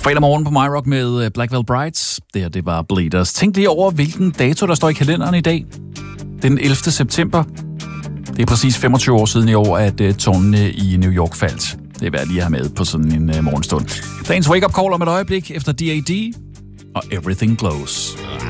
Fredag morgen på MyRock med Black Veil Brides. Det var Bleeders. Tænk lige over, hvilken dato, der står i kalenderen i dag. Den 11. september. Det er præcis 25 år siden i år, at tårnene i New York faldt. Det er værd lige at have med på sådan en morgenstund. Dagens wake-up call om et øjeblik efter D.A.D. og Everything Glows.